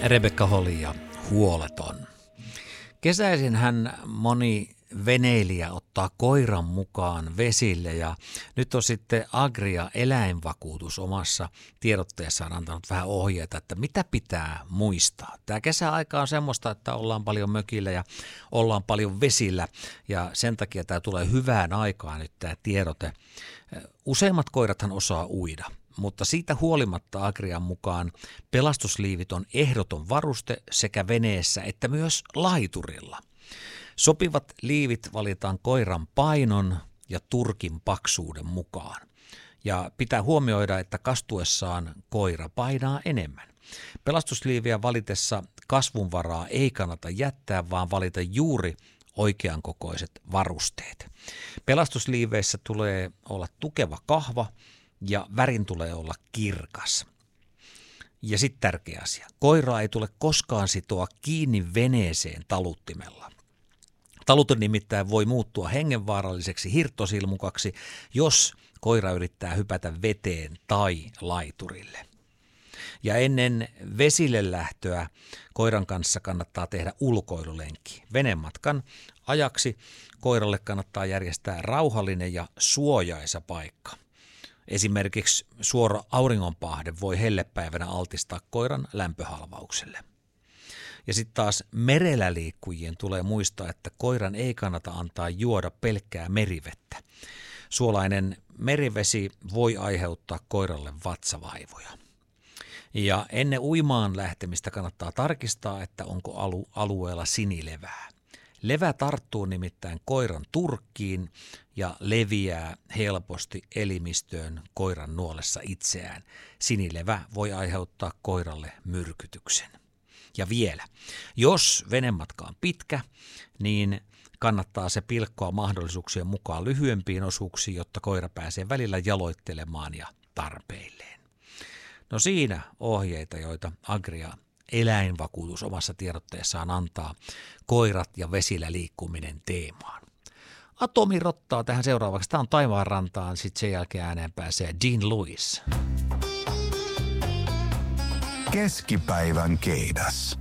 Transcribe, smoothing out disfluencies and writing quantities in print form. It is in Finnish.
Rebekka Holly ja Huoleton. Kesäisinhän moni veneilijä ottaa koiran mukaan vesille ja nyt on sitten Agria eläinvakuutus omassa tiedotteessaan antanut vähän ohjeita, että mitä pitää muistaa. Tämä kesäaika on semmoista, että ollaan paljon mökillä ja ollaan paljon vesillä ja sen takia tämä tulee hyvään aikaan nyt tämä tiedote. Useimmat koirathan osaa uida. Mutta siitä huolimatta Agrian mukaan pelastusliivit on ehdoton varuste sekä veneessä että myös laiturilla. Sopivat liivit valitaan koiran painon ja turkin paksuuden mukaan. Ja pitää huomioida, että kastuessaan koira painaa enemmän. Pelastusliiviä valitessa kasvunvaraa ei kannata jättää, vaan valita juuri oikean kokoiset varusteet. Pelastusliiveissä tulee olla tukeva kahva ja värin tulee olla kirkas. Ja sitten tärkeä asia. Koiraa ei tule koskaan sitoa kiinni veneeseen taluttimella. Talutin nimittäin voi muuttua hengenvaaralliseksi hirttosilmukaksi, jos koira yrittää hypätä veteen tai laiturille. Ja ennen vesille lähtöä koiran kanssa kannattaa tehdä ulkoilulenkki. Venematkan ajaksi koiralle kannattaa järjestää rauhallinen ja suojaisa paikka. Esimerkiksi suora auringonpahde voi hellepäivänä altistaa koiran lämpöhalvaukselle. Ja sitten taas merellä liikkujien tulee muistaa, että koiran ei kannata antaa juoda pelkkää merivettä. Suolainen merivesi voi aiheuttaa koiralle vatsavaivoja. Ja ennen uimaan lähtemistä kannattaa tarkistaa, että onko alueella sinilevää. Levä tarttuu nimittäin koiran turkkiin ja leviää helposti elimistöön koiran nuolessa itseään. Sinilevä voi aiheuttaa koiralle myrkytyksen. Ja vielä, jos venematka on pitkä, niin kannattaa se pilkkoa mahdollisuuksien mukaan lyhyempiin osuuksiin, jotta koira pääsee välillä jaloittelemaan ja tarpeilleen. No siinä ohjeita, joita Agria eläinvakuutus omassa tiedotteessaan antaa koirat ja vesillä liikkuminen teemaan. Atomi rottaa tähän seuraavaksi. Tämä on Taivaanrantaan, sitten sen jälkeen ääneen pääsee Dean Lewis. Keskipäivän keidas.